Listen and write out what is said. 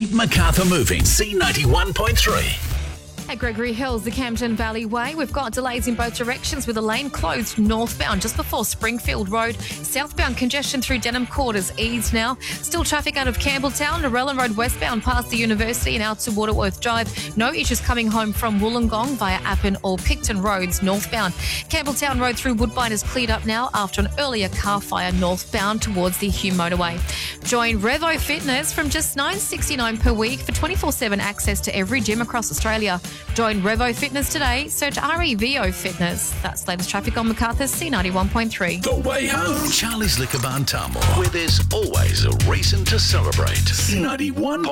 Keep Macarthur moving. C91.3. At Gregory Hills, the Camden Valley Way, we've got delays in both directions with a lane closed northbound just before Springfield Road. Southbound congestion through Denham Court is eased now. Still traffic out of Campbelltown, Narellan Road westbound past the university and out to Waterworth Drive. No issues coming home from Wollongong via Appin or Picton Roads northbound. Campbelltown Road through Woodbine is cleared up now after an earlier car fire northbound towards the Hume motorway. Join Revo Fitness from just $9.69 per week for 24/7 access to every gym across Australia. Join Revo Fitness today. Search REVO Fitness. That's latest traffic on Macarthur's C91.3. The way home. Charlie's Liquor Barn Tamworth, where there's always a reason to celebrate. C91.